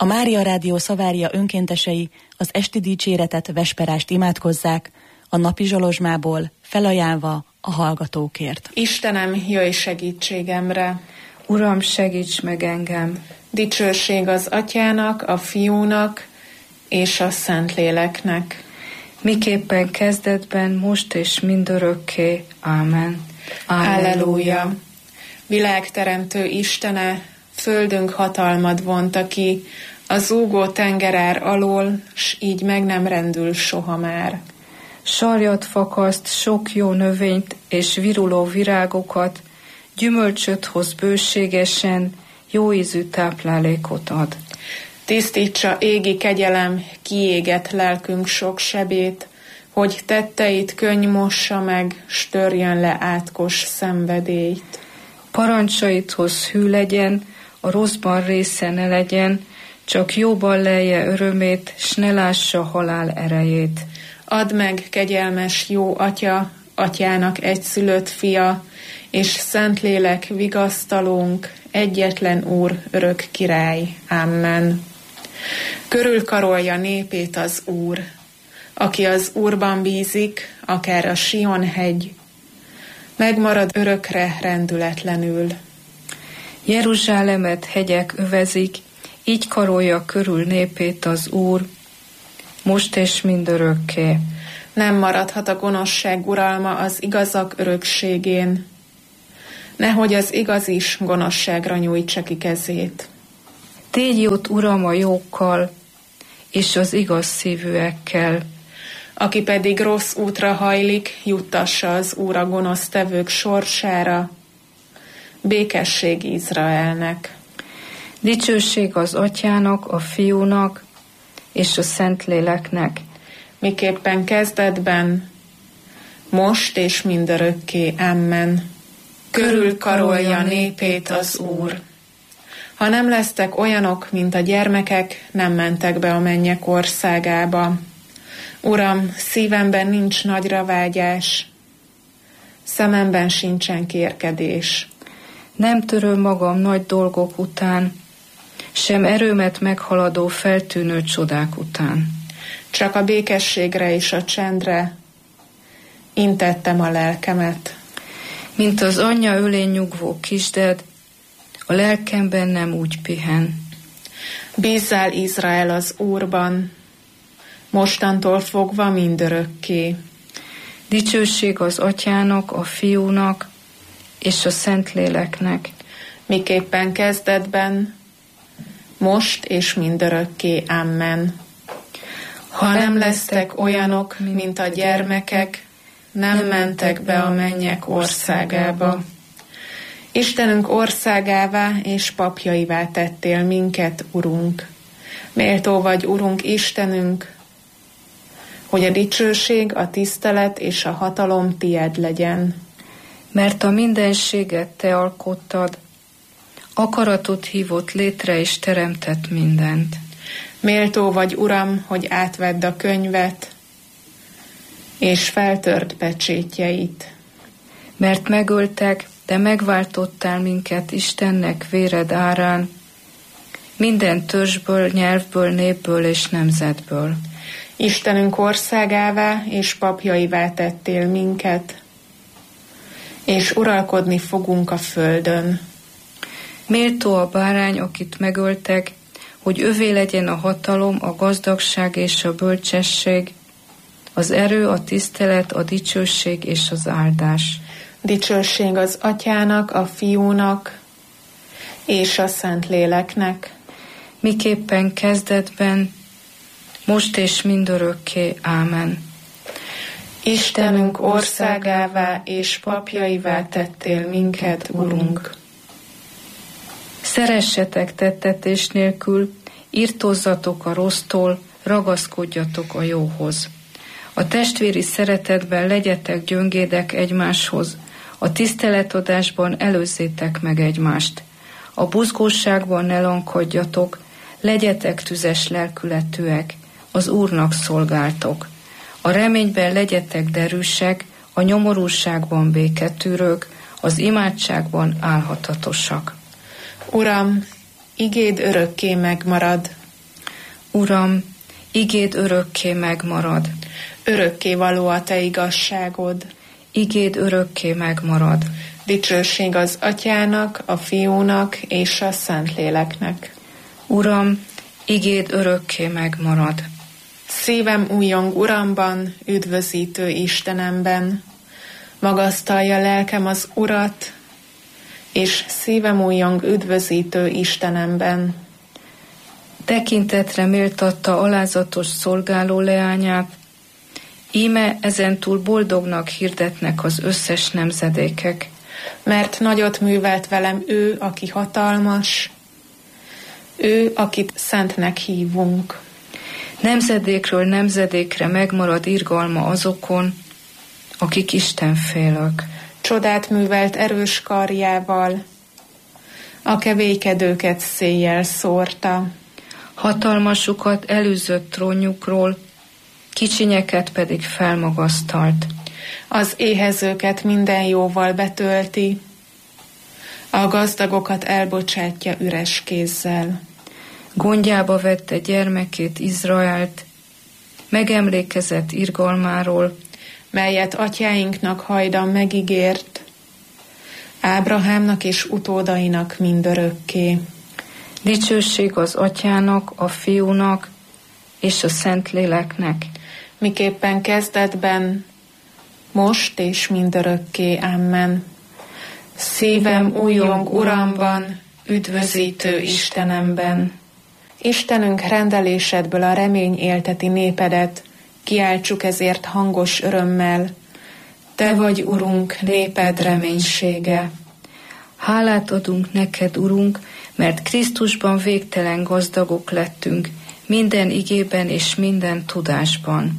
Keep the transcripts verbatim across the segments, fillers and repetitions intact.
A Mária Rádió Szavária önkéntesei az esti dicséretet, vesperást imádkozzák, a napi zsolozsmából felajánlva a hallgatókért. Istenem, jöjj segítségemre! Uram, segíts meg engem! Dicsőség az Atyának, a Fiúnak és a Szentléleknek. Miképpen kezdetben, most és mindörökké. Ámen. Halleluja! Világteremtő Istene, földünk hatalmad vonta ki a zúgó tengerár alól, s így meg nem rendül soha már. Sarjat fakaszt, sok jó növényt és viruló virágokat, gyümölcsöt hoz bőségesen, jó ízű táplálékot ad. Tisztítsa égi kegyelem kiégett lelkünk sok sebét, hogy tetteit könny mossa meg, s törjön le átkos szenvedélyt. Parancsaidhoz hű legyen, a rosszban része ne legyen, csak jóban lelje örömét, s ne lássa halál erejét. Add meg, kegyelmes jó Atya, Atyának egyszülött fia, és Szentlélek vigasztalónk, egyetlen Úr, örök király. Amen. Körülkarolja népét az Úr, aki az Úrban bízik, akár a Sion hegy, megmarad örökre rendületlenül. Jeruzsálemet hegyek övezik, így karolja körül népét az Úr, most és mindörökké. Nem maradhat a gonoszság uralma az igazak örökségén, nehogy az igaz is gonoszságra nyújtsa ki kezét. Tégy jót, Uram, a jókkal, és az igaz szívűekkel. Aki pedig rossz útra hajlik, juttassa az Úr a gonosztevők sorsára. Békesség Izraelnek. Dicsőség az Atyának, a Fiúnak, és a Szentléleknek. Miképpen kezdetben, most és mindörökké. Amen. Körülkarolja népét az Úr. Ha nem lesztek olyanok, mint a gyermekek, nem mentek be a mennyek országába. Uram, szívemben nincs nagyra vágyás, szememben sincsen kérkedés. Nem töröm magam nagy dolgok után, sem erőmet meghaladó feltűnő csodák után. Csak a békességre és a csendre intettem a lelkemet. Mint az anyja ölén nyugvó kisded, a lelkemben nem úgy pihen. Bízzál Izrael az Úrban, mostantól fogva mindörökké. Dicsőség az Atyának, a Fiúnak és a Szentléleknek. Miképpen kezdetben, most és mindörökké. Amen. Ha nem lesztek olyanok, mint a gyermekek, nem mentek be a mennyek országába. Istenünk országává és papjaivá tettél minket, Urunk. Méltó vagy, Urunk Istenünk, hogy a dicsőség, a tisztelet és a hatalom tied legyen. Mert a mindenséget te alkottad, akaratot hívott létre és teremtett mindent. Méltó vagy, Uram, hogy átvedd a könyvet, és feltört pecsétjeit. Mert megöltek, de megváltottál minket Istennek véred árán, minden törzsből, nyelvből, népből és nemzetből. Istenünk országává és papjaivá tettél minket, és uralkodni fogunk a földön. Méltó a bárány, akit megöltek, hogy övé legyen a hatalom, a gazdagság és a bölcsesség, az erő, a tisztelet, a dicsőség és az áldás. Dicsőség az Atyának, a Fiúnak és a Szentléleknek. Miképpen kezdetben, most és mindörökké. Ámen. Istenünk országává és papjaivá tettél minket, Urunk. Szeressetek tettetés nélkül, irtózzatok a rossztól, ragaszkodjatok a jóhoz. A testvéri szeretetben legyetek gyöngédek egymáshoz, a tiszteletadásban előzzétek meg egymást. A buzgóságban ne lankodjatok, legyetek tüzes lelkületűek, az Úrnak szolgáltok. A reményben legyetek derűsek, a nyomorúságban béketűrők, az imádságban álhatatosak. Uram, igéd örökké megmarad, Uram, igéd örökké megmarad. Örökké való a te igazságod. Igéd örökké megmarad. Dicsőség az Atyának, a Fiúnak és a Szentléleknek. Uram, igéd örökké megmarad. Szívem újjong Uramban, üdvözítő Istenemben. Magasztalja lelkem az Urat, és szívem újjong üdvözítő Istenemben. Tekintetre méltatta alázatos szolgáló leányát, íme ezentúl boldognak hirdetnek az összes nemzedékek. Mert nagyot művelt velem ő, aki hatalmas, ő, akit szentnek hívunk. Nemzedékről nemzedékre megmarad irgalma azokon, akik Istenfélők. Csodát művelt erős karjával, a kevélykedőket széjjel szórta. Hatalmasukat elűzött trónjukról, kicsinyeket pedig felmagasztalt. Az éhezőket minden jóval betölti, a gazdagokat elbocsátja üres kézzel. Gondjába vette gyermekét, Izraelt, megemlékezett irgalmáról, melyet atyáinknak hajdan megígért, Ábrahámnak és utódainak mindörökké. Dicsőség az Atyának, a Fiúnak és a Szentléleknek, miképpen kezdetben, most és mindörökké. Amen. Szívem újjong Uramban, üdvözítő Istenemben. Istenünk, rendelésedből a remény élteti népedet, kiáltsuk ezért hangos örömmel. Te vagy, Urunk, néped reménysége. Hálát adunk neked, Urunk, mert Krisztusban végtelen gazdagok lettünk, minden igében és minden tudásban.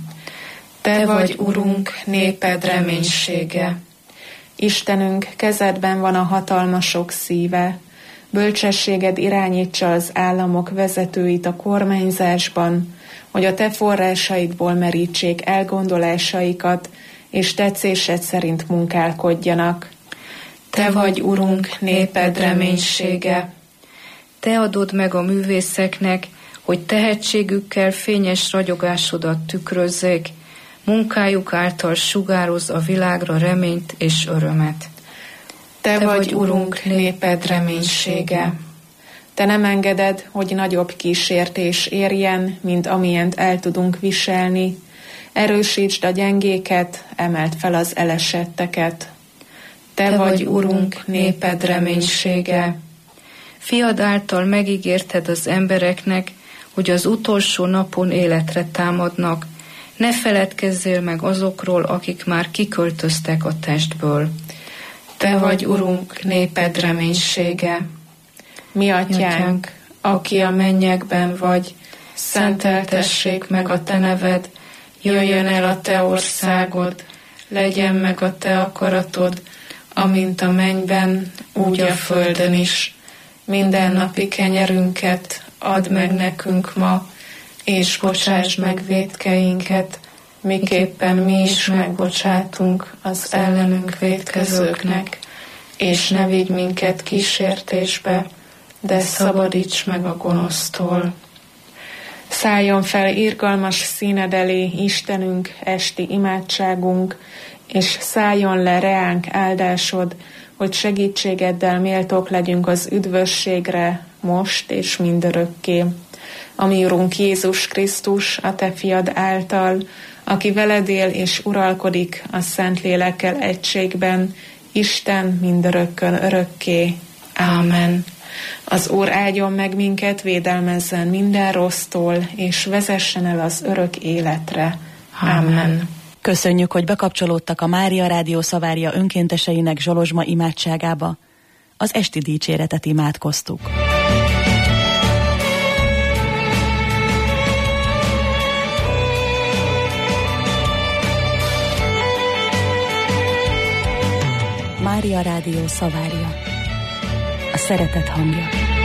Te vagy, Urunk, néped reménysége. Istenünk, kezedben van a hatalmasok szíve. Bölcsességed irányítsa az államok vezetőit a kormányzásban, hogy a te forrásaidból merítsék elgondolásaikat, és tetszésed szerint munkálkodjanak. Te vagy, Urunk, néped reménysége. Te adod meg a művészeknek, hogy tehetségükkel fényes ragyogásodat tükrözzék, munkájuk által sugároz a világra reményt és örömet. Te, Te vagy, Urunk, néped reménysége. Te nem engeded, hogy nagyobb kísértés érjen, mint amilyent el tudunk viselni. Erősítsd a gyengéket, emeld fel az elesetteket. Te, Te vagy, Urunk, néped reménysége. Fiad által megígérted az embereknek, hogy az utolsó napon életre támadnak. Ne feledkezzél meg azokról, akik már kiköltöztek a testből. Te vagy, Urunk, néped reménysége. Mi Atyánk, aki a mennyekben vagy, szenteltessék meg a te neved, jöjjön el a te országod, legyen meg a te akaratod, amint a mennyben, úgy a földön is. Mindennapi kenyerünket add meg nekünk ma, és bocsásd meg vétkeinket, miképpen mi is megbocsátunk az ellenünk vétkezőknek, és ne vigy minket kísértésbe, de szabadíts meg a gonosztól. Szálljon fel irgalmas színed elé, Istenünk, esti imádságunk, és szálljon le reánk áldásod, hogy segítségeddel méltók legyünk az üdvösségre, most és mindörökké. Ami Urunk Jézus Krisztus, a te fiad által, aki veled él és uralkodik a Szentlélekkel egységben, Isten mindörökkön örökké. Ámen. Az Úr áldjon meg minket, védelmezzen minden rossztól, és vezessen el az örök életre. Ámen. Köszönjük, hogy bekapcsolódtak a Mária Rádió Szavária önkénteseinek Zsolozsma imádságába. Az esti dicséretet imádkoztuk. Mária Rádió Szavária. A szeretet hangja.